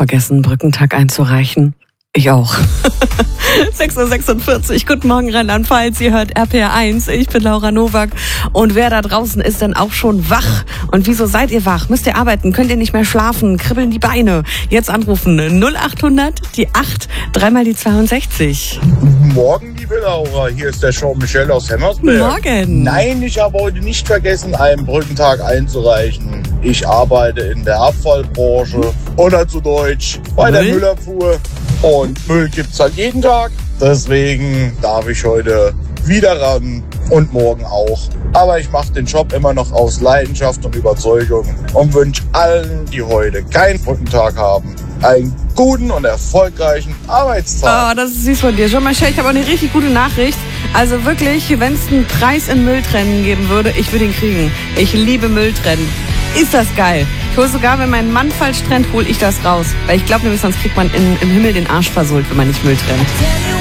vergessen, Brückentag einzureichen. Ich auch. 6:46 Uhr. Guten Morgen, Rheinland-Pfalz. Ihr hört RPR1. Ich bin Laura Nowak. Und wer da draußen ist denn auch schon wach? Und wieso seid ihr wach? Müsst ihr arbeiten? Könnt ihr nicht mehr schlafen? Kribbeln die Beine? Jetzt anrufen. 0800, die 8, dreimal die 62. Morgen, liebe Laura. Hier ist der Jean-Michel aus Hemmersberg. Morgen. Nein, ich habe heute nicht vergessen, einen Brückentag einzureichen. Ich arbeite in der Abfallbranche oder zu Deutsch bei der Müllabfuhr. Und Müll gibt's halt jeden Tag. Deswegen darf ich heute wieder ran und morgen auch. Aber ich mache den Job immer noch aus Leidenschaft und Überzeugung und wünsche allen, die heute keinen Brückentag haben, einen guten und erfolgreichen Arbeitstag. Oh, das ist süß von dir. Jean-Michel, ich habe eine richtig gute Nachricht. Also wirklich, wenn es einen Preis in Mülltrennen geben würde, ich würde ihn kriegen. Ich liebe Mülltrennen. Ist das geil. Ich hole sogar, wenn mein Mann falsch trennt, hole ich das raus. Weil ich glaube nämlich, sonst kriegt man im Himmel den Arsch versohlt, wenn man nicht Müll trennt.